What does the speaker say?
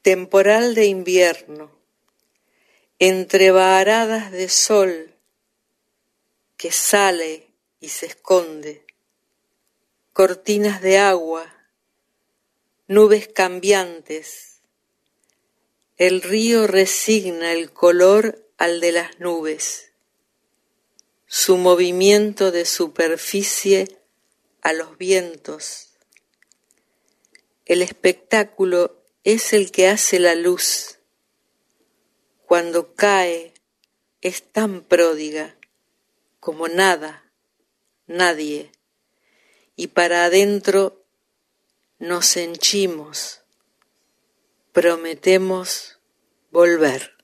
temporal de invierno, entre varadas de sol que sale y se esconde, cortinas de agua, nubes cambiantes, el río resigna el color al de las nubes, su movimiento de superficie a los vientos. El espectáculo es el que hace la luz. Cuando cae es tan pródiga como nada, nadie, y para adentro nos henchimos, prometemos volver.